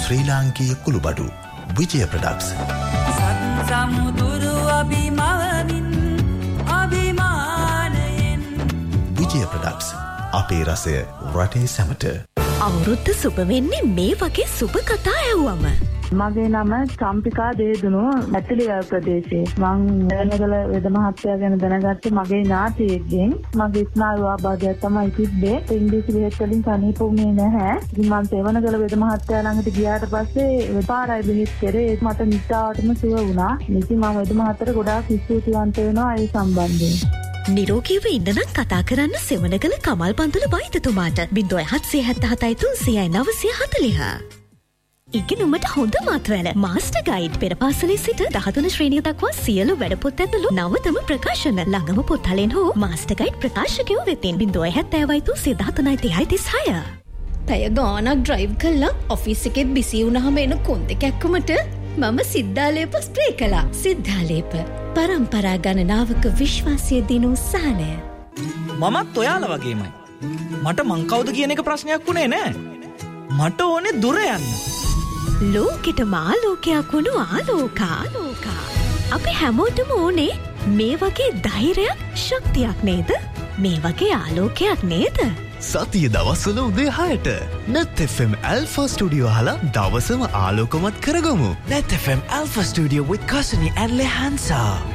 ශ්‍රී ලාංකීය කුළුබඩු විජය ප්‍රොඩක්ට්ස්. සමුදුරු අභිමවමින් අභිමානයෙන් විජය ප්‍රොඩක්ට්ස් අපේ රසය රටේ සැමට. අවුරුද්ද සුබ වෙන්නේ මේ වගේ සුබ කතා ඇහුවම. මගේ නම චම්පිකා දේදුණුව ඇතිලිය ප්‍රදේශයේ. මං වෙනගල වෙද මහත්තයා ගැන දැනගත්තේ මගේ ඥාතියෙක්ගෙන්. මගේ ස්නායු ආබාධයක් තමයි තිබ්බේ. ඉංග්‍රීසි බෙහෙත් වලින් සනීප වුණේ නැහැ. ඉතින් මං සේවනගල වෙද මහත්තයා ළඟට ගියාට පස්සේ පාරයි බෙහෙත් කරේ මට නිතාවටම සුව වුණා. ඉතින් මම වෙද මහත්තයාට ගොඩාක් ස්තුතිවන්ත වෙනවා ඒ සම්බන්ධයෙන්. නිරෝගීව ඉන්න නම් කතා කරන්න සෙවණගල කමල් පන්තුල වෛද්‍යතුමාට 0777 30940. ඉගෙනුමට හොඳ මාතෘවල මාස්ටර් ගයිඩ් පෙරපාසලේ සිට 13 ශ්‍රේණිය දක්වා සියලු වැඩපොත් ඇතුළු නවතම ප්‍රකාශන ළඟම පොත්හලෙන් හෝ මාස්ටර් ගයිඩ් ප්‍රකාශකයෝ වෙතින් 0770 පැය ගානක් ඩ්‍රයිව් කළා ඔෆිස් එකෙත් බිසි වුණාම එන කොන්ද කැක්කමට මම සිද්ධාලේප ස්ප්‍රේ කළා. සිද්ධාලේප පරම්පරා ගණනාවක විශ්වාසය දිනු සහනය. මමත් ඔයාලා වගේමයි. මට මං කවුද කියන එක ප්‍රශ්නයක් වුණේ නෑ. මට ඕනේ දුර යන්න. ලෝකෙට මාලෝකයක් වුණු ආලෝකා. අපි හැමෝටම ඕනේ මේ වගේ ධෛර්යයක් ශක්තියක් නේද? මේ වගේ ආලෝකයක් නේද? සතිය දවස්වල උදේ 6ට net FM Alpha Studio අහලා දවසම ආලෝකමත් කරගමු. net FM Alpha Studio with Kasani and Lehansa.